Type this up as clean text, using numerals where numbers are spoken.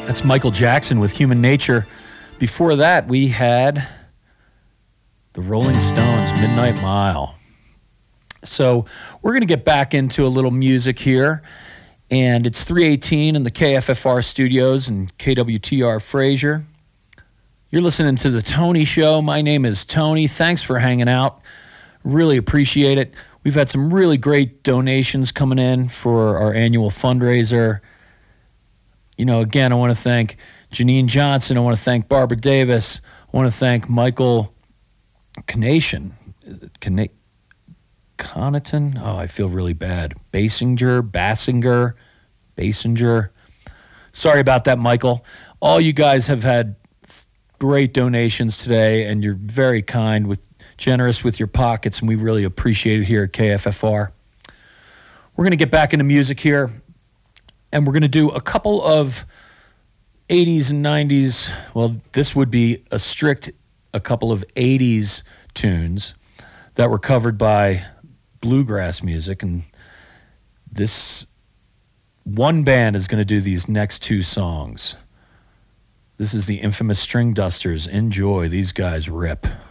That's Michael Jackson with Human Nature. Before that, we had the Rolling Stones, Midnight Mile. So we're going to get back into a little music here. And it's 3:18 in the KFFR studios and KWTR Fraser. You're listening to The Tony Show. My name is Tony. Thanks for hanging out. Really appreciate it. We've had some really great donations coming in for our annual fundraiser. You know, again, I want to thank Janine Johnson. I want to thank Barbara Davis. I want to thank Michael Connaughton. Connaughton? Oh, I feel really bad. Basinger. Sorry about that, Michael. All you guys have had great donations today, and you're very kind, generous with your pockets, and we really appreciate it here at KFFR. We're going to get back into music here. And we're going to do a couple of 80s and 90s. Well, this would be a couple of 80s tunes that were covered by bluegrass music. And this one band is going to do these next two songs. This is the infamous String Dusters. Enjoy. These guys rip.